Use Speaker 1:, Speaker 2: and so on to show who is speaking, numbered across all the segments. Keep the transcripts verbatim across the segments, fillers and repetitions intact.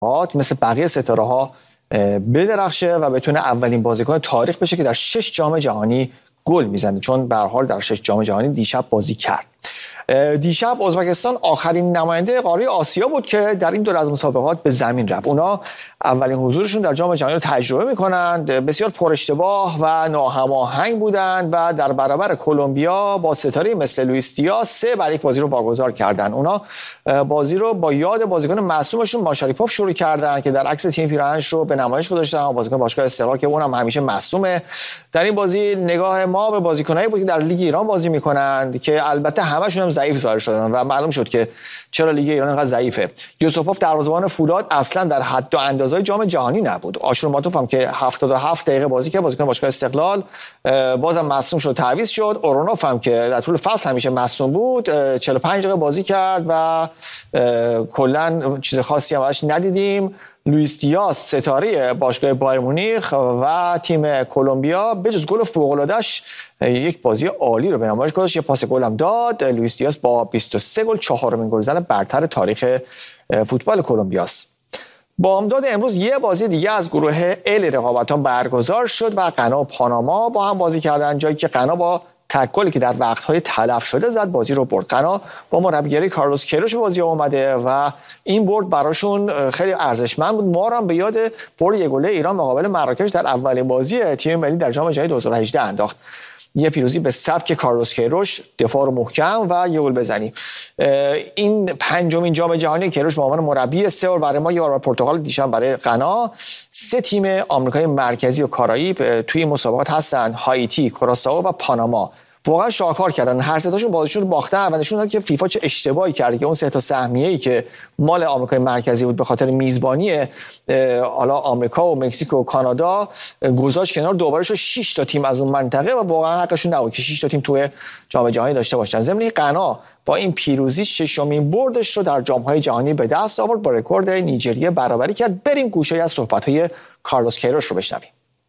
Speaker 1: مثل بقیه ستاره ها بدرخشه و بتونه اولین بازیکن تاریخ بشه که در شش جام جهانی گل میزنه، چون به هر حال در شش جام جهانی دیشب بازی کرد. دیشب ازبکستان آخرین نماینده قاره آسیا بود که در این دور از مسابقات به زمین رفت. اونا اولین حضورشون در جام جهانی رو تجربه میکنند، بسیار پر اشتباه و ناهماهنگ بودند و در برابر کلمبیا با ستاره مثل لوئیس دیاز سه بر یک بازی رو واگذار کردن. اونا بازی رو با یاد بازیکن معصومشون ماشاریپوف شروع کردن که در عکس تیم پیراهنش رو به نمایش گذاشتن، بازیکن باشگاه استقلال که اونم همیشه معصومه. در این بازی نگاه ما به بازیکنایی بود که در لیگ ایران بازی میکنند که البته همشون هم ضعیف ظاهر شدن و معلوم شد که چرا لیگ ایران انقدر ضعیفه. یوسفوف دروازه‌بان فولاد اصلا در حد و اندازه جام جهانی نبود. آشورماتوف هم که هفتاد و هفت دقیقه بازی کرد، بازیکن باشگاه استقلال، بازم مصدوم شد، تعویض شد. اورونوف هم که در طول فصل همیشه مصدوم بود، چهل و پنج دقیقه بازی کرد و کلا چیز خاصی هم ازش ندیدیم. لوئیس دیاز ستاره باشگاه بایر مونیخ و تیم کلمبیا به جز گل فوق‌العاده‌اش یک بازی عالی رو به نمایش گذاشت، یه پاس گل هم داد. لوئیس دیاز با بیست و سه گل چهارمین گلزن برتر تاریخ فوتبال کلمبیاست. بامداد امروز یه بازی دیگه از گروه ال رقابت‌ها برگزار شد و غنا و پاناما با هم بازی کردن، جایی که غنا با تک گلی که در وقت‌های تلف شده زد بازی رو برد. غنا با مربیگری کارلوس کیروش بازی اومده و این برد براشون خیلی ارزشمند بود. ما هم به یاد برد یک گله ایران مقابل مراکش در اولین بازی تیم ملی در جام جهانی دو هزار و هجده انداخت. یه پیروزی به سبک کارلوس کیروش، دفاع رو محکم و یه گل بزنی. این پنجمین جام جهانی کیروش به عنوان مربی، سه بار برای ما، یه بار پرتغال، دیشب برای غنا. سه تیم آمریکای مرکزی و کارائیب توی این مسابقات هستن: هایتی، کراسائو و پاناما. واقعا شاهکار کردن، هر سه تاشون بازیشون رو باختن و نشون داد که فیفا چه اشتباهی کرده که اون سه تا سهمیه‌ای که مال آمریکای مرکزی بود به خاطر میزبانی حالا آمریکا و مکزیک و کانادا گذاشت کنار، دوباره شد شش تا تیم از اون منطقه و واقعا حقشون نبود که شش تا تیم توی جام جهانی داشته باشن. ضمن غنا با این پیروزی ششمین بردش رو در جام‌های جهانی به دست آورد، با رکورد نیجریه برابری کرد. بریم گوشه از صحبت‌های کارلوس کیروش رو بشنویم.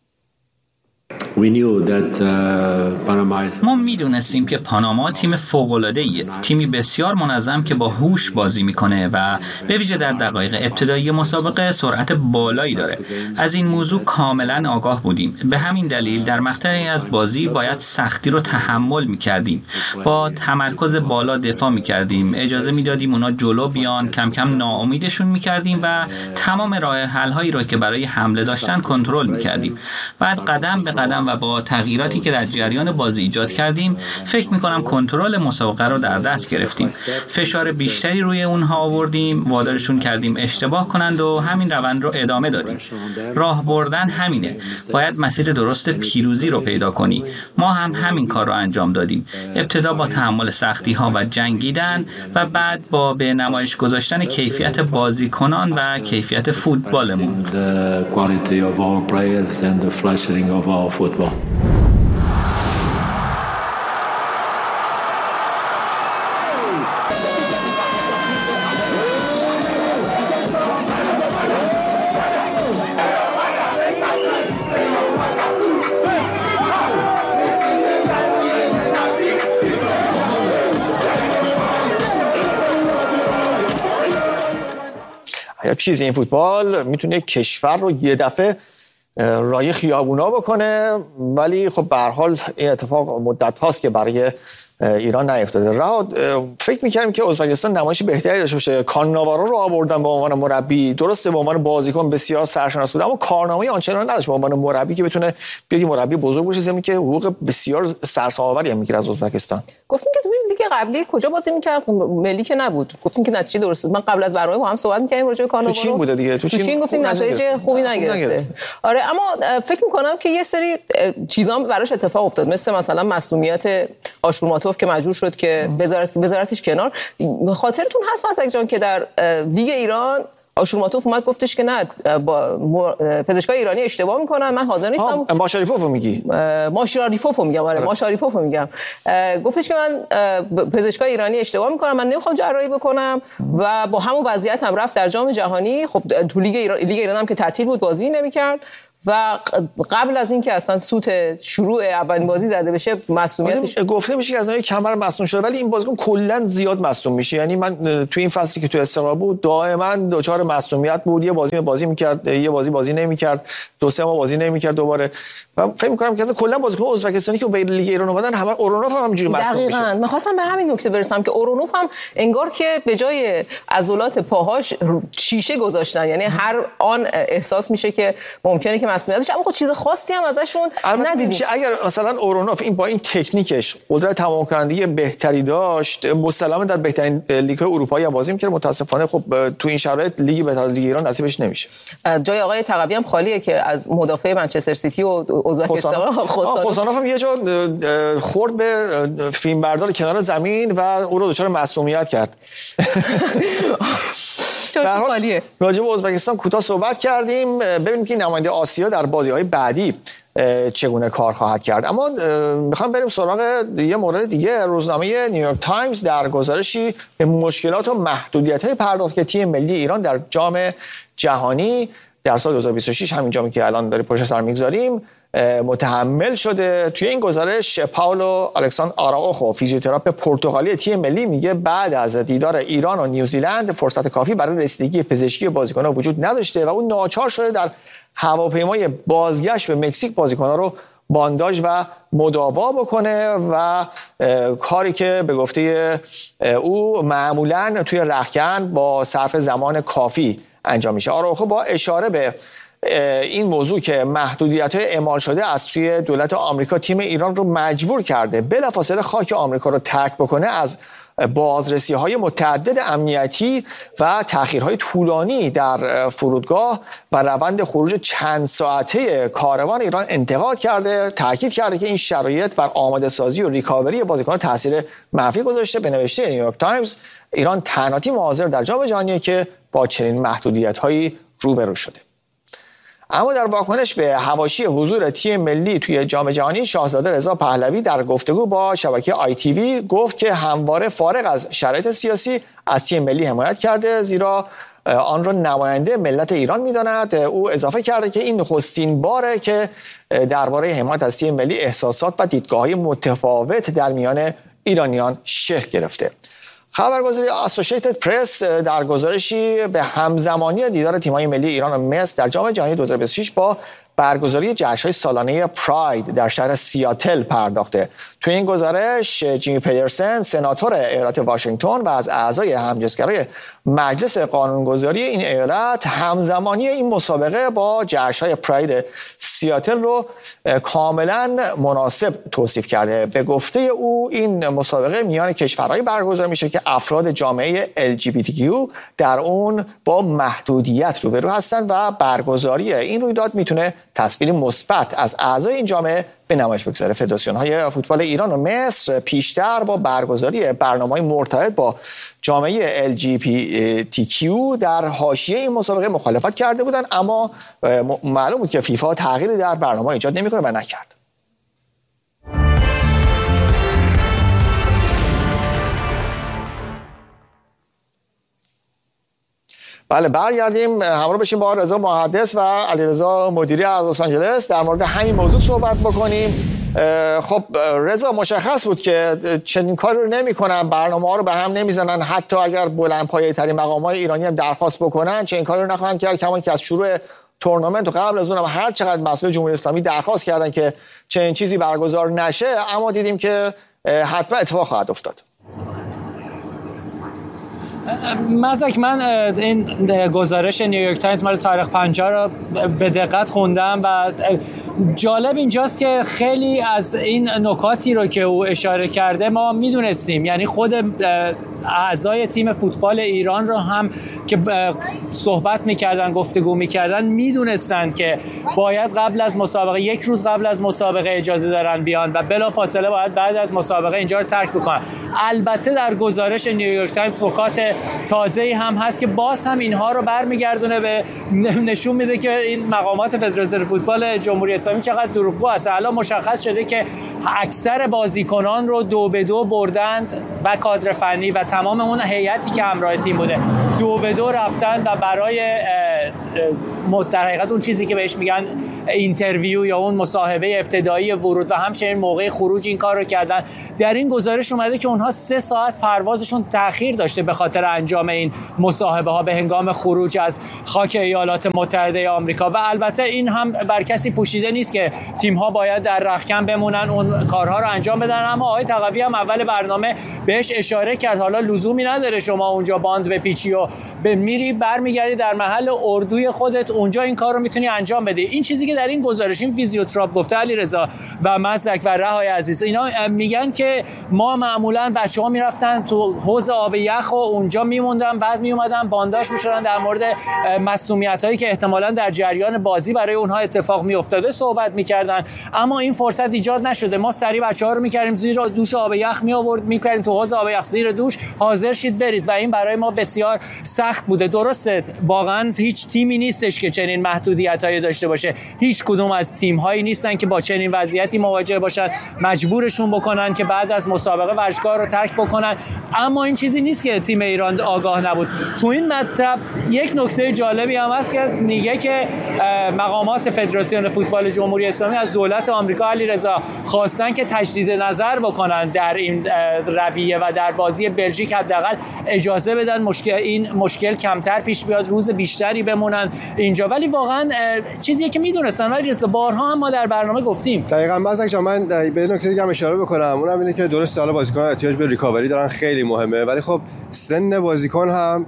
Speaker 2: ما میدونستیم که پاناما تیم فوق‌العاده‌ایه، تیمی بسیار منظم که با هوش بازی میکنه و به ویژه در دقایق ابتدایی مسابقه سرعت بالایی داره. از این موضوع کاملا آگاه بودیم، به همین دلیل در مقطعی از بازی باید سختی رو تحمل میکردیم، با تمرکز بالا دفاع میکردیم، اجازه میدادیم اونا جلو بیان، کم کم ناامیدشون میکردیم و تمام راه حل هایی رو که برای حمله داشتن کنترل میکردیم. بعد قدم به قدم و با تغییراتی که در جریان بازی ایجاد کردیم، فکر می‌کنم کنترل مسابقه رو در دست گرفتیم. فشار بیشتری روی اونها آوردیم، وادارشون کردیم اشتباه کنند و همین روند رو ادامه دادیم. راه بردن همینه، باید مسیر درست پیروزی رو پیدا کنی. ما هم همین کار رو انجام دادیم. ابتدا با تحمل سختی‌ها و جنگیدن و بعد با به نمایش گذاشتن کیفیت بازیکنان و کیفیت فوتبالمون.
Speaker 3: Football.
Speaker 1: یا چیزی این فوتبال میتونه کشور رو یه دفعه رای خیابونا بکنه، ولی خب به هر حال این اتفاق مدت هاست که برای ایران نیفتاده. رهاد، فکر می‌کردیم که ازبکستان نمایش بهتری داشته باشه. کاناوارو رو آوردن به عنوان مربی، درسته به عنوان بازیکن بسیار سرشناس بود، اما کارنامه آنچنان نداشت به عنوان مربی که بتونه بیاد مربی بزرگ بشه، زمین که حقوق بسیار سرسام‌آوری هم می‌گیره از ازبکستان.
Speaker 4: گفتین که تو لیگ قبلی کجا بازی می‌کرد؟ ملی که نبود. گفتین که نتیجه درست بود. من قبل از برنامه با هم صحبت می‌کردیم راجع به کاناوارو.
Speaker 1: تو چین بوده دیگه، تو
Speaker 4: چین گفتین نتایج خوبی نگرفته. آره، اما فکر می‌کنم که یه سری چیزا براش اتفاق افتاد، مثل مثلا مصونیت آشورماتوف که مجبور شد که بذارت بذارتش کنار. خاطرتون هست مسعود جان که در لیگ ایران آشورماتوف اومد گفتش که نه، با پزشکای ایرانی اشتباه میکنن، من حاضر نیستم.
Speaker 1: ماشاریپوفو میگی؟
Speaker 4: ماشاریپوفو میگم، آره ماشاریپوفو میگم. گفتش که من پزشکای ایرانی اشتباه میکنن، من نمیخوام جراحی بکنم و با همون وضعیت هم رفت در جام جهانی. خب تو لیگ ایران لیگ ایران هم که تعطیل بود بازی نمیکرد و قبل از اینکه اصلا سوت شروع اولین بازی زده بشه مصونیتش
Speaker 1: گفته میشه که از نوع کمر مصون شده، ولی این بازیکن کلا زیاد مصون میشه. یعنی من تو این فصلی که تو استقلال بود دائما دچار مصونیت بود، یه بازی بازی میکرد، یه بازی بازی نمیکرد، دو سه ماه بازی نمیکرد دوباره. و فکر می‌کنم که کلا بازیکن ازبکستانی که به لیگ ایران اومدن همه اورونوف هم همینجوری مصون میشه.
Speaker 4: دقیقاً می‌خواستم به همین نکته برسم که اورونوف هم انگار که به جای عضلات پاهاش شیشه گذاشتن، یعنی هر آن احساس میشه که ممکنه که مصونیت بشه، اما خب چیز خاصی هم ازشون ندیدیم.
Speaker 1: اگر مثلا اورونوف این با این تکنیکش قدرت تمام کنندگی بهتری داشت، مسلماً در بهترین لیگ‌های اروپایی هم بازی می‌کرد. متأسفانه خب تو این شرایط لیگ بهتر از لیگ ایران نصیبش نمیشه.
Speaker 4: جای آقای تقوی هم خالیه که از مدافع منچستر سیتی و ازبکستان
Speaker 1: خوسانوف هم یه جا خورد به فیلمبردار کنار زمین و او رو دچار معصومیت کرد.
Speaker 4: در حال
Speaker 1: راجع به ازبکستان کوتاه صحبت کردیم. ببینیم که نماینده آسیا در بازی‌های بعدی چگونه کار خواهد کرد. اما میخوام بریم سراغ یه مورد دیگه. روزنامه نیویورک تایمز در گزارشی به مشکلات و محدودیت‌های پرداخت تیم ملی ایران در جام جهانی در سال دو هزار و بیست و شش، همین جامی که الان داریم پشت سر میگذاریم، متحمل شده. توی این گزارش پاولو الکساندر آراوخو، فیزیوتراپ پرتغالی تیم ملی، میگه بعد از دیدار ایران و نیوزیلند فرصت کافی برای رسیدگی پزشکی بازیکن‌ها وجود نداشته و اون ناچار شده در هواپیمای بازگشت به مکزیک بازیکن‌ها رو بانداژ و مداوا بکنه و کاری که به گفته او معمولاً توی رختکن با صرف زمان کافی انجام میشه. آراوخو با اشاره به این موضوع که محدودیت‌های اعمال شده از سوی دولت آمریکا تیم ایران رو مجبور کرده بلافاصله خاک آمریکا رو ترک بکنه، از بازرسی‌های متعدد امنیتی و تأخیرهای طولانی در فرودگاه و روند خروج چند ساعته کاروان ایران انتقاد کرده. تاکید کرده که این شرایط بر آماده سازی و ریکاوری بازیکنان تاثیر منفی گذاشته. به نوشته نیویورک تایمز، ایران تنها تیم حاضر در جام جهانیه که با چنین محدودیت‌هایی روبرو شده. اما در واکنش به حواشی حضور تیم ملی توی جام جهانی، شاهزاده رضا پهلوی در گفتگو با شبکه آی تی وی گفت که همواره فارغ از شرایط سیاسی از تیم ملی حمایت کرده، زیرا آن را نماینده ملت ایران می‌داند. او اضافه کرده که این نخستین باره که درباره حمایت از تیم ملی احساسات و دیدگاه‌های متفاوت در میان ایرانیان شکل گرفته. خبرگزاری اسوسییتد پرس در گزارشی به همزمانی دیدار تیم‌های ملی ایران و مصر در جام جهانی دو هزار و بیست و شش با برگزاری جشن‌های سالانه پراید در شهر سیاتل پرداخته. تو این گزارش جیمی پیدرسن، سناتور ایالت واشنگتن و از اعضای همجنسگرای مجلس قانونگذاری این ایالت، همزمانی این مسابقه با جشن‌های پراید سیاتل رو کاملا مناسب توصیف کرده. به گفته او این مسابقه میان کشورهای برگزار میشه که افراد جامعه ال جی بی تی کیو در اون با محدودیت روبرو هستند و برگزاری این رویداد میتونه تصویری مثبت از اعضای این جامعه به نمایش بگذاره. فدراسیون‌های فوتبال ایران و مصر پیشتر با برگزاری برنامه‌های مرتبط با جامعه ال جی بی تی کیو در حاشیه این مسابقه مخالفت کرده بودند، اما معلوم بود که فیفا تغییری در برنامه ایجاد نمی‌کنه و نکرد. بله، برگردیم همراه بشیم با رضا محدث و علیرضا مدیری از لس آنجلس در مورد همین موضوع صحبت بکنیم. خب رضا، مشخص بود که چنین کاری رو نمی‌کنن، برنامه‌ها رو به هم نمیزنن، حتی اگر بلندپایه ترین مقام‌های ایرانی هم درخواست بکنن چنین کاری رو نخواهند کرد، کما که از شروع تورنمنت و قبل از اون هم هر چقدر مسئول جمهوری اسلامی درخواست کردن که چنین چیزی برگزار نشه، اما دیدیم که حتما اتفاق خواهد افتاد.
Speaker 5: مزک، من این گزارش نیویورک تایمز مال تاریخ پنجاه رو به دقت خوندم و جالب اینجاست که خیلی از این نکاتی رو که او اشاره کرده ما میدونستیم. یعنی خود اعضای تیم فوتبال ایران رو هم که صحبت میکردن، گفتگو میکردن، میدونستن که باید قبل از مسابقه، یک روز قبل از مسابقه اجازه دارن بیان و بلافاصله باید بعد از مسابقه اینجا رو ترک بکنن. البته در گزارش نیویورک تایمز نکات تازه‌ای هم هست که باز هم اینها رو برمیگردونه به نشون میده که این مقامات فدراسیون فوتبال جمهوری اسلامی چقدر دروغگو هست. الان مشخص شده که اکثر بازیکنان رو دو به دو بردند و کادر فنی و تمام اون هیئتی که همراه تیم بوده دو به دو رفتن و برای در حقیقت اون چیزی که بهش میگن اینترویو یا اون مصاحبه ابتدایی ورود و همچنین موقع خروج این کار رو کردن. در این گزارش اومده که اونها سه ساعت پروازشون تأخیر داشته به خاطر انجام این مصاحبه ها به هنگام خروج از خاک ایالات متحده آمریکا. و البته این هم بر کسی پوشیده نیست که تیم ها باید در رختکن بمونن اون کارها رو انجام بدن. اما آقای تقوی هم اول برنامه بهش اشاره کرد حالا لزومی نداره شما اونجا باند بپیچی و به میری برمیگردی در محل اردوی خودت اونجا این کار رو میتونی انجام بدی. این چیزی که در این گزارش این فیزیوتراپ گفته علیرضا و مزدک و رهای عزیز، اینا میگن که ما معمولا بچه‌ها میرفتن تو حوض آب یخ و اونجا میموندن، بعد میومدن بانداش میشدن، در مورد مسئولیتایی که احتمالاً در جریان بازی برای اونها اتفاق میافتاده صحبت میکردن. اما این فرصت ایجاد نشده. ما سریع بچه‌ها رو میکردیم زیر دوش آب یخ می آورد میکردیم تو حوض آب یخ زیر دوش، حاضر شید برید، و این برای ما بسیار سخت بوده. درسته واقعا هیچ تیمی نیستش که چنین محدودیتایی داشته باشه، هیچ کدوم از تیم‌هایی نیستن که با چنین وضعیتی مواجه باشن مجبورشون بکنن که بعد از مسابقه ورزشگاه رو ترک بکنن. اما این چیزی نیست که تیم ایران آگاه نبود. تو این مطلب یک نکته جالبی هم هست که میگه که مقامات فدراسیون فوتبال جمهوری اسلامی از دولت آمریکا علیرضا خواستن که تجدید نظر بکنن در این رویه و در بازی بلژیک حداقل اجازه بدن مشکل این مشکل کمتر پیش بیاد، روز بیشتری بمونن اینجا. ولی واقعا چیزیه که میدونستن ولی بارها هم ما در برنامه گفتیم.
Speaker 6: دقیقاً مزدک جان، من به نکته دیگه هم اشاره بکنم، اونم اینه که درسته حالا بازیکن‌ها احتیاج به ریکاوری دارن، خیلی مهمه، ولی خب سن بازیکن هم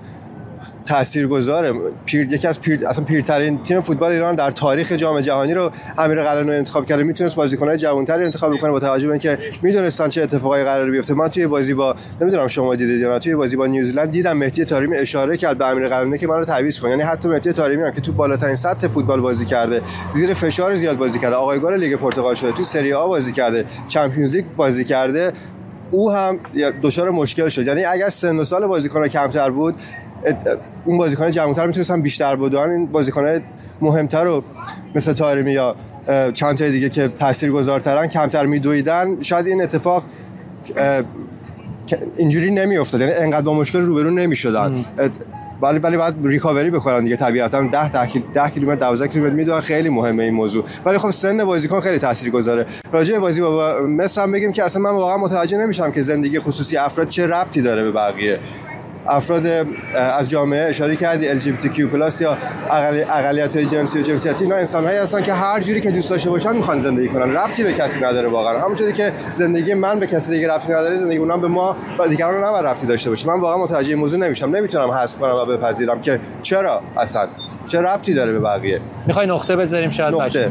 Speaker 6: تاثیرگذاره. پیر یکی از پیر اصلا پیرترین تیم فوتبال ایران در تاریخ جام جهانی رو امیر قلعه‌نویی انتخاب کرده، میتونست بازیکن‌های جوان‌تری انتخاب بکنه با توجه به اینکه میدونستان چه اتفاقایی قراره بیفته. من توی بازی با نمیدونم شما دیدید یا نه، توی بازی با نیوزیلند دیدم مهدی طارمی اشاره کرد به امیر قلعه‌نویی که منو تعویض کن. یعنی حتی مهدی طارمی هم که تو بالاترین سطح فوتبال بازی کرده، زیر فشار زیاد بازی کرده، آقای گل لیگ پرتغال شده، تو سری آ بازی کرده، چمپیونز لیگ بازی کرده، او هم دچار مشکل شد. یعنی اگر سن و سال بازیکن‌ها کمتر بود، اون بازیکن جوان‌تر میتونستن بیشتر بدون، این بازیکن‌های مهمتر رو مثل طارمی یا چند تا دیگه که تاثیرگذارترن کمتر میدویدن، شاید این اتفاق اینجوری نمیافتاد، یعنی انقدر با مشکل روبرو نمیشدن. ولی ولی بعد ریکاوری بکنن دیگه، طبیعتاً ده ده کیلومتر دوازده کیلومتر میدونن، خیلی مهمه این موضوع. ولی خب سن بازیکن خیلی تاثیرگذاره. راجع به بازی با مصر هم بگیم که اصلا من واقعا متوجه نمیشم که زندگی خصوصی افراد چه ربطی داره به بقیه افراد از جامعه. اشاره کردی ال جی بی تی کیو پلاس یا اقلیت‌های جنسی و جنسیتی، اینا انسان‌هایی هستن که هر جوری که دوست داشته باشن میخوان زندگی کنن، ربطی به کسی نداره واقعا. همونطوری که زندگی من به کسی دیگه ربطی نداره، زندگی اونم به ما و دیگران نباید ربطی داشته باشه. من واقعا متوجه این موضوع نمیشم، نمیتونم حذف کنم و بپذیرم که چرا اصلا چه ربطی داره به بقیه.
Speaker 5: میخوای نقطه بذاریم شاید
Speaker 6: نقطه.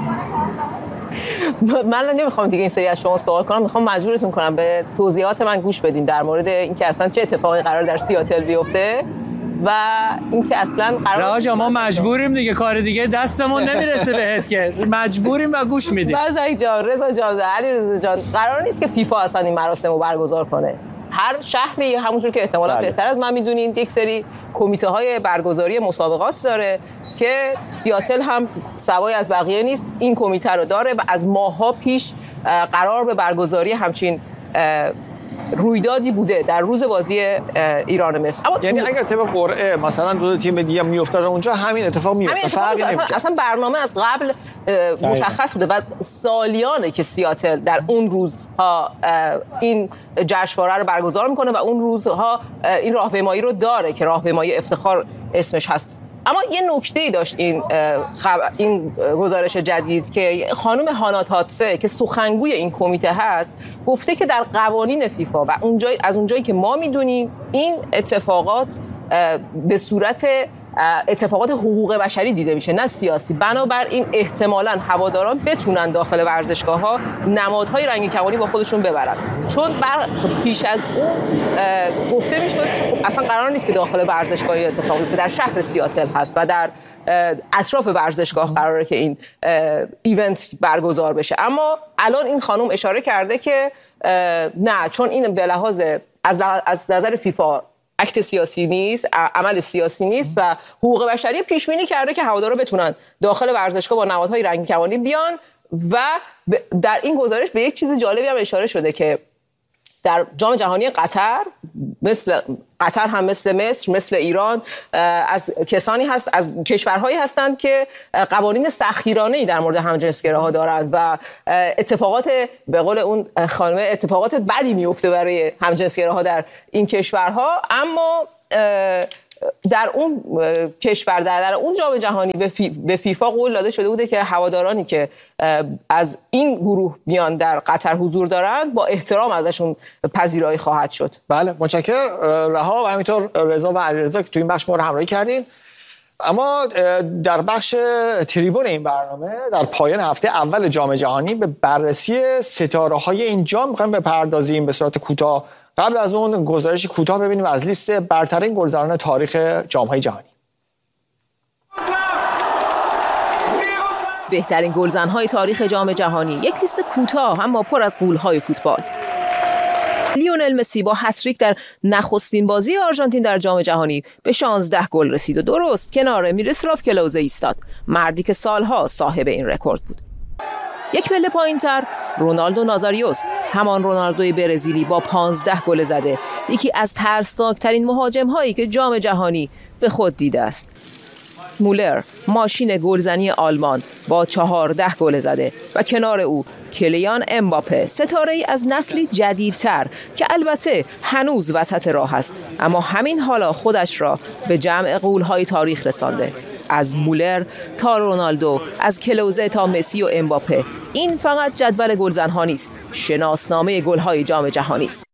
Speaker 4: من نمیخوام دیگه این سری از شما سوال کنم، میخوام مجبورتون کنم به توضیحات من گوش بدین در مورد اینکه اصلا چه اتفاقی قرار در سیاتل بیفته و اینکه اصلا قرار
Speaker 5: راجا ما مجبوریم دیگه، کار دیگه دستمون نمیرسه بهت که مجبوریم و گوش میدیم.
Speaker 4: مزدک جان، رضا جان، علیرضا جان، قرار نیست که فیفا اصلا این مراسم رو برگزار کنه. هر شهری همونجور که احتمالاً بهتر از من میدونین یک سری کمیته های برگزاری مسابقات داره که سیاتل هم سوای از بقیه نیست، این کمیته رو داره و از ماه‌ها پیش قرار به برگزاری همچین رویدادی بوده در روز بازی ایران مصر. اما
Speaker 1: یعنی اگر طبق قرعه مثلا دو تیم دیگه میافتاد اونجا همین اتفاق میفته، فرقی
Speaker 4: نمیکنه. اصلا, اصلا برنامه از قبل مشخص بوده و سالیانه که سیاتل در اون روزها این جشنواره رو برگزار میکنه و اون روزها این راهپیمایی رو داره که راهپیمایی افتخار اسمش هست. اما یه نکته‌ای داشت این خب... این گزارش جدید که خانم هانا تاتسه که سخنگوی این کمیته هست گفته که در قوانین فیفا و اونجای از اونجایی که ما میدونیم این اتفاقات به صورت اتفاقات حقوق بشری دیده میشه نه سیاسی، بنابراین احتمالاً هواداران بتونن داخل ورزشگاه‌ها نمادهای رنگی کمانی با خودشون ببرن، چون بر پیش از اون گفته میشد اصلا قرار نیست که داخل ورزشگاهی اتفاقی بیفته، در شهر سیاتل هست و در اطراف ورزشگاه قراره که این ایونت برگزار بشه. اما الان این خانم اشاره کرده که نه، چون این به لحاظ از, از نظر فیفا اکت سیاسی نیست، عمل سیاسی نیست و حقوق بشری پیش بینی کرده که هوادارا بتونن داخل ورزشگاه با نمادهای رنگی کمانی بیان. و در این گزارش به یک چیز جالبی هم اشاره شده که در جام جهانی قطر مثل قطر هم مثل مصر مثل ایران از کسانی هست از کشورهایی هستند که قوانین سختگیرانه‌ای در مورد همجنسگراها دارند و اتفاقات به قول اون خانم اتفاقات بدی میفته برای همجنسگراها در این کشورها. اما در اون کشور در, در اون جام جهانی به, فی، به فیفا قول داده شده بوده که هوادارانی که از این گروه میان در قطر حضور دارند با احترام ازشون پذیرایی خواهد شد.
Speaker 1: بله متشکرم رها و همینطور رضا و علیرضا که تو این بخش ما رو همراهی کردین. اما در بخش تریبون این برنامه در پایان هفته اول جام جهانی به بررسی ستاره‌های این جام می‌خوایم بپردازیم به صورت کوتاه. قبل از اون گزارشی کوتاه ببینیم از لیست برترین گلزنان تاریخ جام‌های جهانی.
Speaker 4: بهترین گلزن‌های تاریخ جام جهانی، یک لیست کوتاه اما پر از غول‌های فوتبال. لیونل مسی با هتریک در نخستین بازی آرژانتین در جام جهانی به شانزده گل رسید و درست کنار میروسلاو کلوزه ایستاد، مردی که سالها صاحب این رکورد بود. یک پله پایین‌تر رونالدو نازاریوست، همان رونالدوی برزیلی با پانزده گل زده، یکی از ترسناکترین مهاجم‌هایی که جام جهانی به خود دیده است. مولر، ماشین گلزنی آلمان با چهارده گل زده و کنار او کلیان امباپه، ستاره‌ای از نسلی جدیدتر که البته هنوز وسط راه است اما همین حالا خودش را به جمع غول‌های تاریخ رسانده. از مولر تا رونالدو، از کلوزه تا مسی و امباپه، این فقط جدول گلزن‌ها نیست، شناسنامه گل‌های جام جهانی است.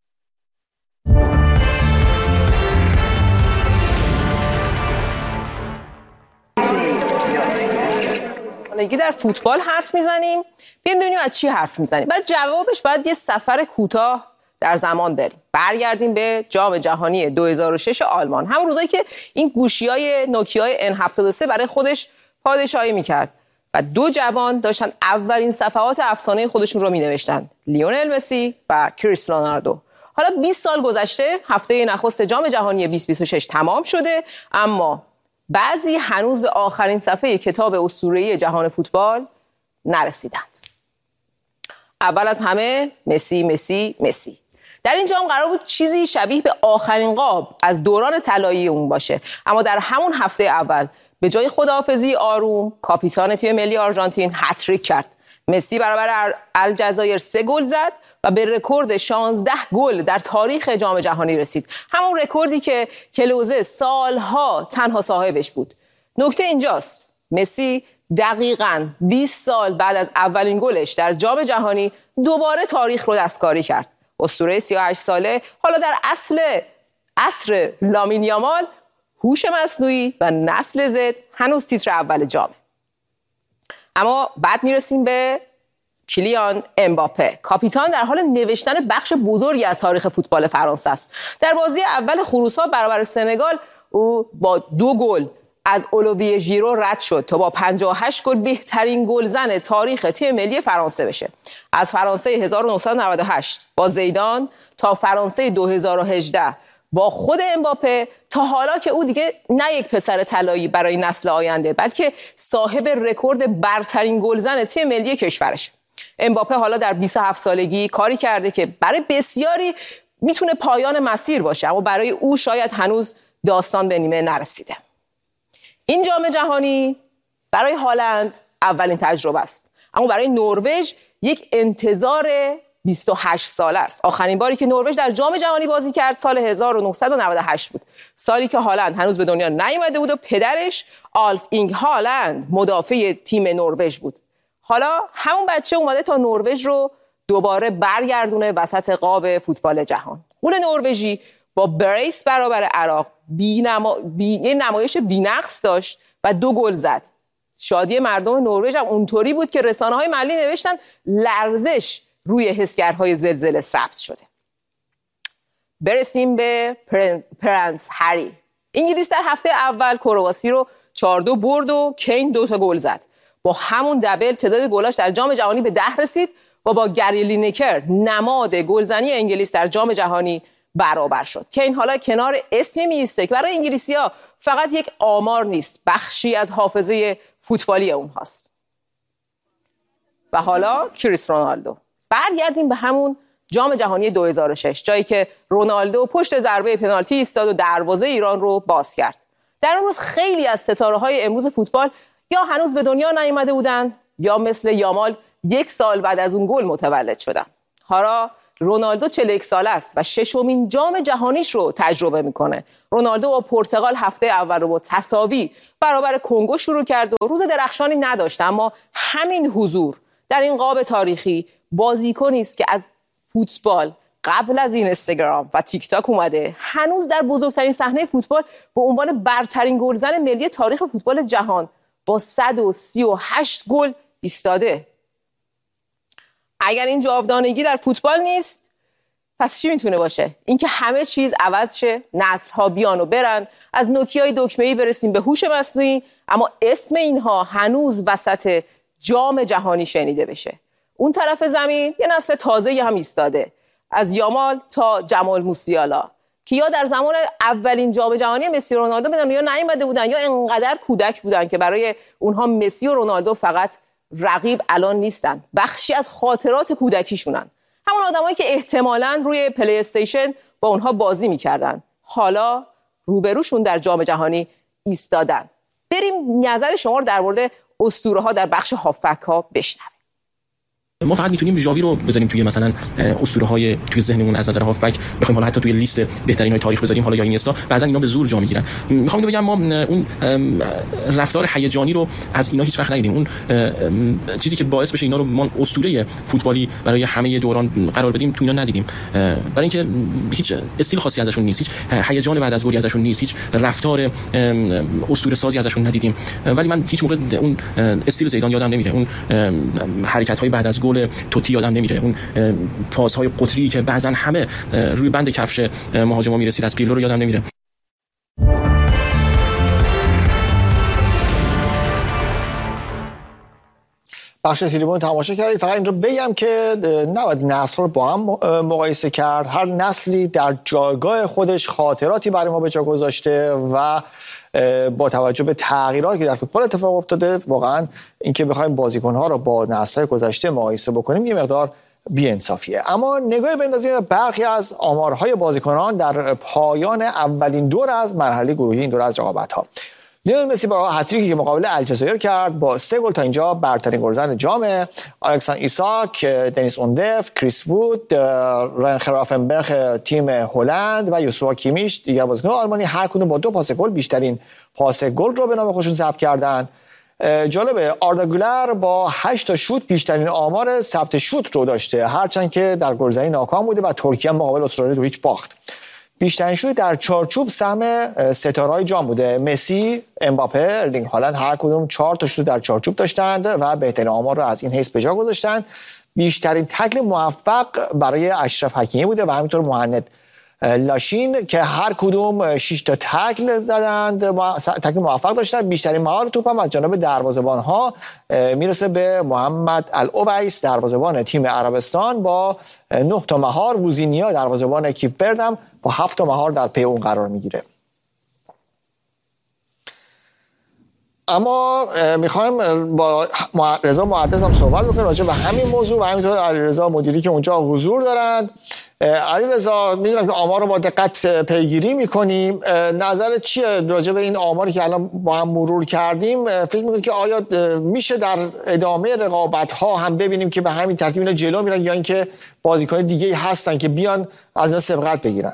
Speaker 4: اگه در فوتبال حرف میزنیم بیاین ببینیم از چی حرف میزنیم. برای جوابش باید یه سفر کوتاه در زمان بریم، برگردیم به جام جهانی دو هزار و شش آلمان، همون روزایی که این گوشی‌های نوکیای ان هفتاد و سه برای خودش پادشاهی میکرد و دو جوان داشتن اولین صفحات افسانه خودشون رو مینوشتن، لیونل مسی و کریستیانو رونالدو. حالا بیست سال گذشته، هفته نخست جام جهانی بیست بیست و شش تمام شده، اما بعضی هنوز به آخرین صفحه کتاب اسطوره‌ای جهان فوتبال نرسیدند. اول از همه مسی مسی مسی. در این جام قرار بود چیزی شبیه به آخرین قاب از دوران طلایی اون باشه، اما در همون هفته اول به جای خداحافظی آروم، کاپیتان تیم ملی آرژانتین هتریک کرد. مسی برابر الجزایر سه گل زد و به رکورد شانزده گل در تاریخ جام جهانی رسید، همون رکوردی که کلوزه سالها تنها صاحبش بود. نکته اینجاست، مسی دقیقاً بیست سال بعد از اولین گلش در جام جهانی دوباره تاریخ رو دستکاری کرد. اسطوره سی و هشت ساله حالا در اصل عصر لامین یامال، هوش مصنوعی و نسل زد هنوز تیتر اول جامه. اما بعد میرسیم به کلیان امباپه. کاپیتان در حال نوشتن بخش بزرگی از تاریخ فوتبال فرانسه است. در بازی اول خروس‌ها برابر سنگال او با دو گل از اولویه ژیرو رد شد تا با پنجاه و هشت گل بهترین گلزن تاریخ تیم ملی فرانسه بشه. از فرانسه هزار و نهصد و نود و هشت با زیدان تا فرانسه دو هزار و هجده با خود امباپه، تا حالا که او دیگه نه یک پسر طلایی برای نسل آینده بلکه صاحب رکورد برترین گلزن تیم ملی کشورش. امباپه حالا در بیست و هفت سالگی کاری کرده که برای بسیاری میتونه پایان مسیر باشه، اما برای او شاید هنوز داستان به نیمه نرسیده. این جام جهانی برای هلند اولین تجربه است، اما برای نروژ یک انتظار بیست و هشت ساله است. آخرین باری که نروژ در جام جهانی بازی کرد سال هزار و نهصد و نود و هشت بود، سالی که هالند هنوز به دنیا نیامده بود و پدرش آلف اینگ هالند مدافع تیم نروژ بود. حالا همون بچه اومده تا نروژ رو دوباره برگردونه وسط قاب فوتبال جهان. غول نروژی با بریس برابر عراق بی نما... بی... نمایش بی‌نقص داشت و دو گل زد. شادی مردم نروژ هم اونطوری بود که رسانه‌های محلی نوشتن لرزش روی حسگرهای زلزله ثبت شده. برسیم به پر... پرنس هری. انگلیس در هفته اول کرواسی رو چهار دو برد و کین دو تا گل زد. با همون دبل تعداد گلاش در جام جهانی به ده رسید و با گری لینکر نماد گلزنی انگلیس در جام جهانی برابر شد. کین حالا کنار اسمی میسته که برای انگلیسی‌ها فقط یک آمار نیست، بخشی از حافظه فوتبالی اونهاست. و حالا کریستیانو رونالدو. برگردیم به همون جام جهانی دو هزار و شش، جایی که رونالدو پشت ضربه پنالتی ایستاد و دروازه ایران رو باز کرد. در اون روز خیلی از ستاره‌های امروز فوتبال یا هنوز به دنیا نیامده بودن یا مثل یامال یک سال بعد از اون گل متولد شدن. حالا رونالدو چهل و یک ساله است و ششمین جام جهانیش رو تجربه میکنه. رونالدو با پرتغال هفته اول رو با تساوی برابر کنگو شروع کرد و روز درخشانی نداشت، اما همین حضور در این قاب تاریخی بازیکنی است که از فوتبال قبل از این اینستاگرام و تیک تاک اومده، هنوز در بزرگترین صحنه فوتبال به عنوان برترین گلزن ملی تاریخ فوتبال جهان با صد و سی و هشت گل ایستاده. اگر این جاودانگی در فوتبال نیست، پس چی میتونه باشه؟ اینکه همه چیز عوض شه، نسل‌ها بیان و برن، از نوکیای دکمه‌ای برسیم به هوش مصنوعی، اما اسم اینها هنوز وسط جام جهانی شنیده بشه. اون طرف زمین یه نسل تازه‌ای هم ایستاده، از یامال تا جمال موسیالا که یا در زمان اولین جام جهانی مسی و رونالدو به دنیا نیامده بودن یا انقدر کودک بودن که برای اونها مسی و رونالدو فقط رقیب الان نیستن، بخشی از خاطرات کودکیشونن. همون آدمایی که احتمالاً روی پلی استیشن با اونها بازی میکردن، حالا روبروشون در جام جهانی ایستادن. بریم نظر شما رو در مورد اسطوره ها در بخش هافبک ها بشنویم.
Speaker 7: ما فقط میتونیم ژاوی رو بذاریم توی مثلا اسطوره های توی ذهنمون از نظر هافبک، بخوایم حالا حتی توی لیست بهترین های تاریخ بذاریم، حالا یا اینستا، بعضن اینا به زور جا میگیرن. میخوام اینو بگم ما اون رفتار هیجانی رو از اینا هیچ وقت ندیدیم. اون چیزی که باعث بشه اینا رو ما اسطوره فوتبالی برای همه دوران قرار بدیم تو اینا ندیدیم، برای اینکه هیچ استیل خاصی ازشون نیست، هیچ هیجان بعد از گلی ازشون نیست، هیچ رفتار اسطوره سازی ازشون ندیدیم. ولی من هیچ موقع اون استیل زیدان یادم نمیره، اون حرکت های بعد از گل توتی یادم نمیره، اون پاس‌های قطری که بعضن همه روی بند کفش مهاجما میرسید از پیرلو رو یادم نمیره.
Speaker 1: بخش تریبون تماشا کردید. فقط این رو بگم که نباید نسل رو با هم مقایسه کرد. هر نسلی در جایگاه خودش خاطراتی برای ما به جا گذاشته و با توجه به تغییراتی که در فوتبال اتفاق افتاده، واقعا اینکه بخوایم بازیکن‌ها رو با نسل‌های گذشته مقایسه بکنیم یه مقدار بی‌انصافیه. اما نگاه بندازیم به برخی از آمارهای بازیکنان در پایان اولین دور از مرحله گروهی این دور از رقابت‌ها. لیونل مسی با هتریکی که مقابل الجزایر کرد با سه گل تا اینجا برترین گلزن جام. الکساندر ایساک، دنیس اوندف، کریس وود، راین خرافنبرگ تیم هلند و یوسوا کیمیش دیگر بازیکنان آلمانی هر کدوم با دو پاس گل بیشترین پاس گل رو به نام خودشون ثبت کردند. جالبه آردا گولر با هشت تا شوت بیشترین آمار ثبت شوت رو داشته، هرچند که در گلزنی ناکام بوده و ترکیه مقابل استرالیا دو هیچ باخت. بیشترین شوت در چارچوب سهم ستاره‌های جام بوده. مسی، امباپه، ارلینگ هالند هر کدوم چهار تا شوت در چارچوب داشتند و بهترین آمار رو از این حیث به جا گذاشتن. بیشترین تکل موفق برای اشرف حکیمی بوده و همینطور مهند لاشین که هر کدوم شش تا تکل زدند، تکل موفق داشتند. بیشترین مهار توپ هم از جانب دروازه‌بان‌ها میرسه به محمد الاویس دروازه‌بان تیم عربستان با نه تا مهار. ووزینیا دروازه‌بان کیپ ورد هم با هفت تا مهار در پی اون قرار میگیره. اما میخوایم با رضا معدز هم صحبت بکنیم راجع به همین موضوع و همینطور علیرضا مدیری که اونجا حضور دارند. علیرضا، میدونم که آمار رو با دقت پیگیری میکنیم، نظرت چیه راجع به این آماری که الان با هم مرور کردیم؟ فکر میکنی که آیا میشه در ادامه رقابت ها هم ببینیم که به همین ترتیب اینا جلو میرن یا اینکه بازیکن دیگه هستن که بیان از اینا سبقت بگیرن؟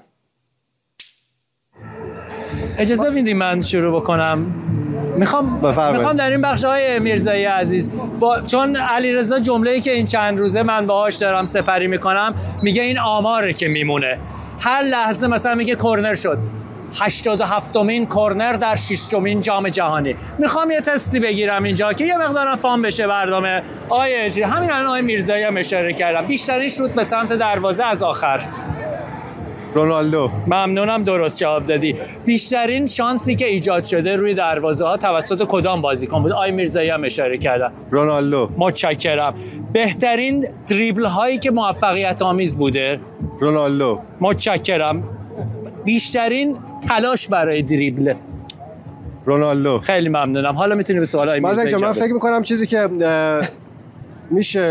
Speaker 5: اجازه میدیم من شروع بکنم؟ میخوام میخوام در این بخش‌های میرزایی عزیز با چون علیرضا جمله‌ای که این چند روزه من باهاش دارم سپری میکنم میگه این آماره که میمونه، هر لحظه مثلا میگه کرنر شد هشتاد و هفتمین کرنر در ششمین جام جهانی. میخوام یه تستی بگیرم اینجا که یه مقدارم فام بشه برنامه. آیه اجری همین الان آیه میرزایی هم اشاره کردم، بیشترین شوت به سمت دروازه از آخر.
Speaker 6: رونالدو.
Speaker 5: ممنونم درست جواب دادی. بیشترین شانسی که ایجاد شده روی دروازه ها توسط کدام بازیکن بود؟ آی میرزایی هم اشاره کردم.
Speaker 6: رونالدو.
Speaker 5: متشکرم. بهترین دریبل هایی که موفقیت آمیز بوده؟
Speaker 6: رونالدو.
Speaker 5: متشکرم. بیشترین تلاش برای دریبل؟
Speaker 6: رونالدو.
Speaker 5: خیلی ممنونم. حالا میتونی به سوالای میرزایی
Speaker 6: جواب بدی. من فکر میکنم چیزی که میشه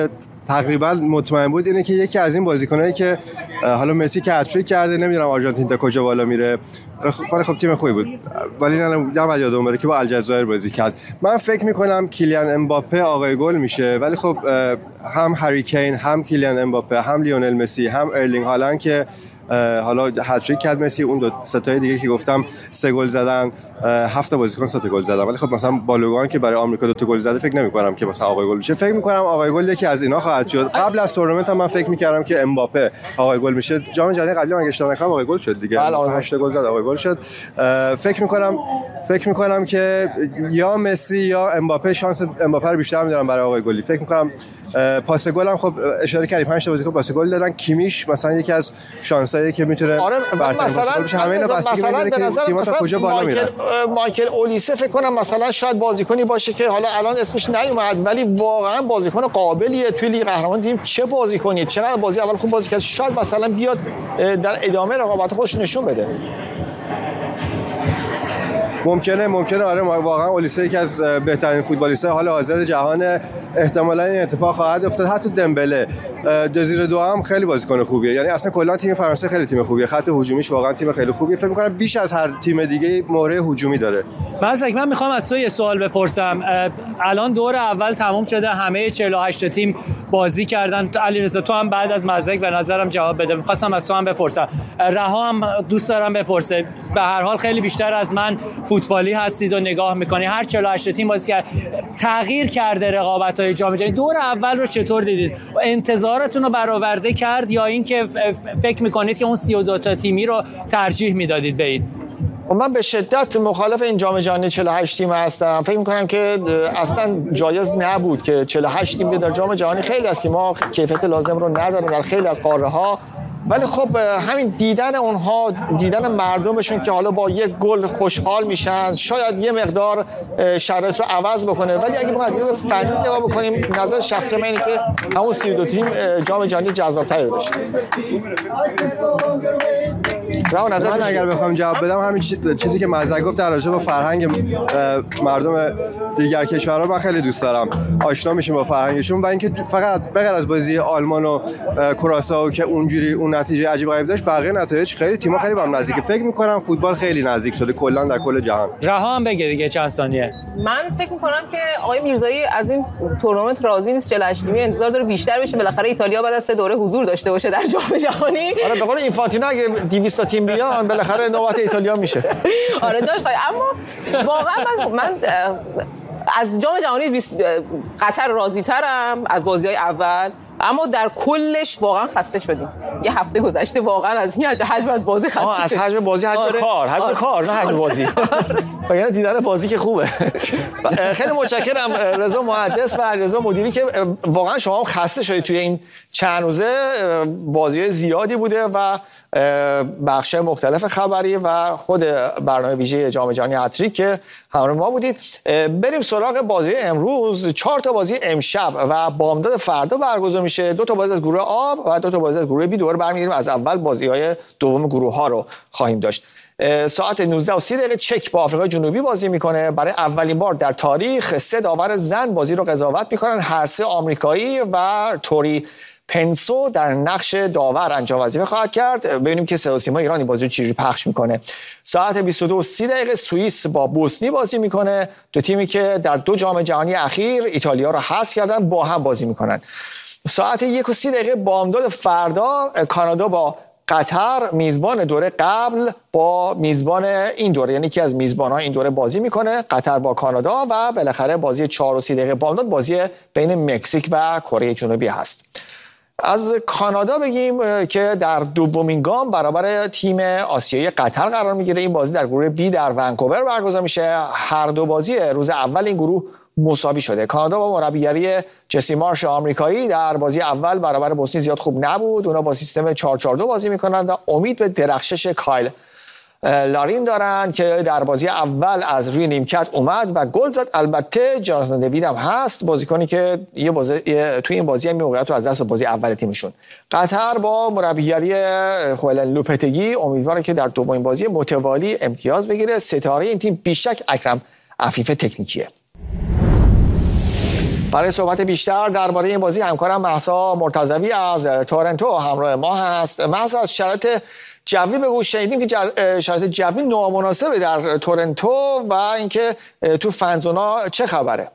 Speaker 6: تقریبا مطمئن بود اینه که یکی از این بازیکنایی که حالا مسی که هتریک کرده، نمیدونم آرژانتین تا کجا بالا میره، ولی خب تیم خوبی بود، ولی نه نباید یادم بره که با الجزایر بازی کرد. من فکر میکنم کیلیان امباپه آقای گل میشه، ولی خب هم هری کین، هم کیلیان امباپه، هم لیونل مسی، هم ارلینگ هالند که حالا هتریک کرد مسی، اون دو ستای دیگه که گفتم سه گل زدن، هفت بازیکن سه تا گل زدن، ولی خب مثلا بالوگان که برای آمریکا دو تا گل زده فکر نمی‌کنم که مثلا آقای گل میشه. فکر می‌کنم آقای گل یکی از اینا خواهد شد. قبل از تورنمنت هم من فکر می‌کردم که امباپه آقای گل میشه. جام جهانی قبلی من اشتباه نکنم آقای گل شد دیگه، هشت گل زد آقای گل شد. فکر می‌کنم فکر می‌کنم که یا مسی یا امباپه، شانس امباپه رو بیشتر می‌دارم برای آقای گلی. فکر می‌کنم پاس گل هم خب اشاره کردی پنج تا بازیکن پاس گل دادن. کیمیش مثلا یکی از شانسایی که میتونه
Speaker 1: آره مثلا
Speaker 6: همه اینا بستگی می‌کنه که تیم‌ها کجا بالا میرن.
Speaker 1: مایکل اولیسه فکر کنم مثلا شاید بازیکنی باشه که حالا الان اسمش نیومد، ولی واقعا بازیکن قابلیه توی لیگ قهرمان. دیدیم چه بازیکنیه، چقدر بازی اول خوب بازی کرد، شاید مثلا بیاد در ادامه رقابت خودش نشون بده.
Speaker 6: ممکنه ممکنه آره واقعا اولیسه یکی از بهترین فوتبالیست‌های حال حاضر جهان، احتمالاً این اتفاق خواهد افتاد. حتی دمبله دزیر دو هم خیلی بازیکن خوبیه، یعنی اصلا کلا تیم فرانسه خیلی تیم خوبیه، خط هجومیش واقعا تیم خیلی خوبیه. فکر می‌کنم بیش از هر تیم دیگه مهره هجومی داره.
Speaker 5: مزدک من میخوام از تو یه سوال بپرسم. الان دور اول تموم شده، همه چهل و هشت تیم بازی کردن. علیرضا تو هم بعد از مزدک به نظرم جواب بده. می‌خواستم از تو هم بپرسم، رها هم دوست دارم بپرسه. به هر حال خیلی بیشتر از من فوتبالی هستید و نگاه می‌کنی، هر چهل و هشت تیم بازی کرد، تغییر کرده رقابت‌های جام جهانی. دور اول رو چطور دیدید؟ انتظارتون رو برآورده کرد یا اینکه فکر می‌کنید که اون سی و دو تا تیمی رو ترجیح میدادید به این؟
Speaker 1: من به شدت مخالف این جام جهانی چهل و هشت تیم هستم. فکر می‌کنم که اصلا جایز نبود که چهل و هشت تیم در جام جهانی. خیلی از تیم‌ها کیفیت لازم رو ندارن در خیلی از قاره‌ها، ولی خب همین دیدن اونها، دیدن مردمشون که حالا با یک گل خوشحال میشن، شاید یه مقدار شرایط رو عوض بکنه. ولی اگه ما دیگه فنی نگاه بکنیم، نظر شخصی من اینه که همون سی و دو تیم جام جهانی جذاب‌تری داشت.
Speaker 6: من اگر بخوام جواب بدم، همین چیزی که مزدک گفت در رابطه با فرهنگ مردم دیگر کشورها، من خیلی دوست دارم آشنا میشیم با فرهنگشون، و اینکه فقط بغیر از بازی آلمان و کراسائو که اونجوری اون نتیجه عجیب غریب داشت، بقیه نتایج خیلی تیم‌ها خیلی با هم نزدیکه. فکر می‌کنم فوتبال خیلی نزدیک شده کلا در کل جهان.
Speaker 5: رها هم بگه دیگه چند ثانیه.
Speaker 4: من فکر می‌کنم که آقای میرزایی از این تورنمنت راضی نیست. چهل و هشت تیمی انتظار داره بیشتر بشه. بالاخره ایتالیا بعد از سه دوره حضور داشته باشه در جام جهانی.
Speaker 1: آره به قول اینفانتینو اگه دویست تا تیم بیان بالاخره نوبت ایتالیا میشه.
Speaker 4: آره جاش خواهی. اما واقعا من من از جام جهانی قطر راضی ترم از بازی‌های اول، اما در کلش واقعا خسته شدیم. یه هفته گذشته واقعا از این حجم از بازی خسته شدیم.
Speaker 1: از حجم بازی، حجم آره. کار، حجم آره. کار نه حجم بازی. بگن دیدن بازی که خوبه. خیلی متشکرم رضا محدث و رضا مدیری که واقعا شما هم خسته شدید توی این چند روزه. بازی زیادی بوده و بخش مختلف خبری و خود برنامه ویژه جام جهانی هتریک که همراه ما بودید. بریم سراغ بازی امروز. چهار تا بازی امشب و بامداد فردا برگزار میشه. دو تا بازی از گروه آ و دو تا بازی از گروه بی. دوباره برمیگردیم از اول بازی‌های دوم گروه ها رو خواهیم داشت. ساعت نوزده و سی دقیقه چک با آفریقای جنوبی بازی میکنه. برای اولین بار در تاریخ سه داور زن بازی رو قضاوت میکنن، هر سه آمریکایی و توری پنسو در نقش داور انجام وظیفه خواهد کرد. ببینیم که صدا و سیما ایرانی بازی رو چجوری پخش میکنه. ساعت بیست و دو و سی دقیقه سوئیس با بوسنی بازی میکنه. دو تیمی که در دو جام جهانی اخیر ایتالیا رو حذف کردن با هم بازی میکنن. ساعت یک و سی دقیقه بامداد فردا کانادا با قطر، میزبان دوره قبل با میزبان این دوره، یعنی یکی از میزبان‌های این دوره بازی میکنه. قطر با کانادا و بالاخره بازی چهار و سی دقیقه بامداد بازی بین مکزیک و کره جنوبی هست. از کانادا بگیم که در دومین گام برابر تیم آسیایی قطر قرار میگیره. این بازی در گروه بی در ونکوور برگزار میشه. هر دو بازی روز اول این گروه مساوی شده. کانادا با مربیگری جسی مارش آمریکایی در بازی اول برابر بوسنی زیاد خوب نبود. اونا با سیستم چهار چهار دو بازی میکنند و امید به درخشش کایل لارین دارن که در بازی اول از روی نیمکت اومد و گل زد. البته جاناتان دیوید هم هست، بازیکنی که یه بازی توی این بازی هم موقعیت رو از دست بازی اول تیمشون. قطر با مربیگری خوئلن لوپتگی امیدواره که در دومین بازی متوالی امتیاز بگیره. ستاره این تیم بیشک اکرم عفیف تکنیکیه. برای صحبت بیشتر درباره این بازی همکارم مهسا مرتضوی از تورنتو همراه ما هست. مهسا، از شرایط جوی بگو. شنیدیم که شرایط جوی نامناسبه در تورنتو و اینکه تو فنزونا چه خبره؟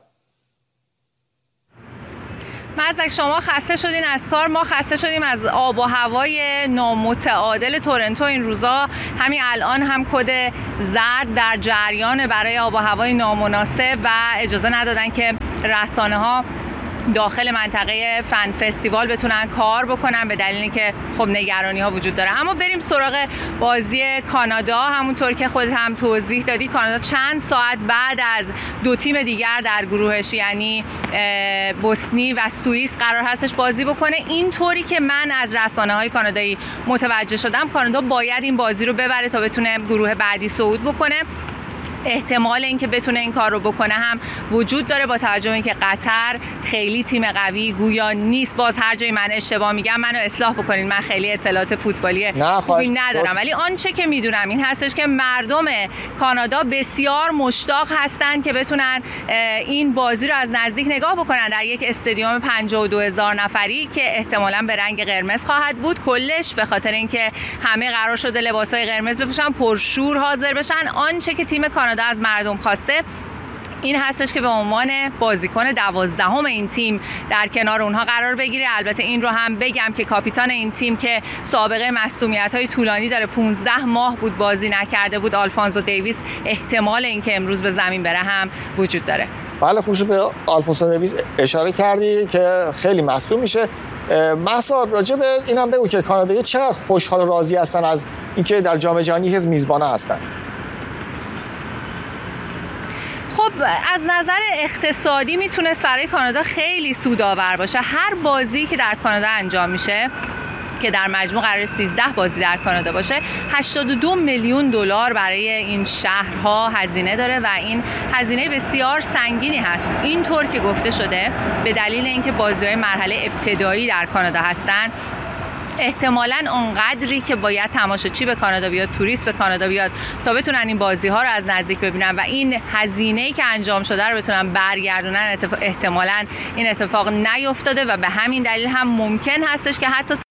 Speaker 8: مزدک، شما خسته شدین از کار، ما خسته شدیم از آب و هوای نامتعادل تورنتو این روزا. همین الان هم کد زرد در جریان برای آب و هوای نامناسب و اجازه ندادن که رسانه ها داخل منطقه فن فستیوال بتونن کار بکنن به دلیلی که خب نگرانی ها وجود داره. اما بریم سراغ بازی کانادا. همونطور که خودت هم توضیح دادی، کانادا چند ساعت بعد از دو تیم دیگر در گروهش یعنی بوسنی و سوئیس قرار هستش بازی بکنه. اینطوری که من از رسانه های کانادایی متوجه شدم، کانادا باید این بازی رو ببره تا بتونه گروه بعدی صعود بکنه. احتمال اینکه بتونه این کار رو بکنه هم وجود داره با توجه به اینکه قطر خیلی تیم قوی گویا نیست. باز هر جایی من اشتباه میگم منو اصلاح بکنین، من خیلی اطلاعات فوتبالی خوبی ندارم، ولی آنچه که میدونم این هستش که مردم کانادا بسیار مشتاق هستن که بتونن این بازی رو از نزدیک نگاه بکنن در یک استادیوم پنجاه و دو هزار نفری که احتمالاً به رنگ قرمز خواهد بود کلش، به خاطر اینکه همه قرار شده لباسای قرمز بپوشن، پرشور حاضر بشن. آنچه که تیم کانادا از مردم خواسته این هستش که به عنوان بازیکن دوازدهم این تیم در کنار اونها قرار بگیره. البته این رو هم بگم که کاپیتان این تیم که سابقه مصدومیت‌های طولانی داره، پانزده ماه بود بازی نکرده بود، آلفونسو دیویس، احتمال اینکه امروز به زمین بره هم وجود داره.
Speaker 1: بله، خوش به آلفونسو دیویس اشاره کردی که خیلی مصدوم میشه. مهسا، راجع به اینم بگو که کانادایی چقدر خوشحال و راضی هستن از اینکه در جام جهانی از میزبانه هستن.
Speaker 8: خب از نظر اقتصادی میتونست برای کانادا خیلی سودآور باشه. هر بازی که در کانادا انجام میشه که در مجموع قرار سیزده بازی در کانادا باشه، هشتاد و دو میلیون دلار برای این شهرها هزینه داره و این هزینه بسیار سنگینی هست. اینطور که گفته شده به دلیل اینکه بازی‌های مرحله ابتدایی در کانادا هستن، احتمالاً اونقدری که باید تماشاچی به کانادا بیاد، توریست به کانادا بیاد تا بتونن این بازی‌ها رو از نزدیک ببینن و این هزینه‌ای که انجام شده رو بتونن برگردونن، احتمالاً این اتفاق نیفتاده و به همین دلیل هم ممکن هستش که حتی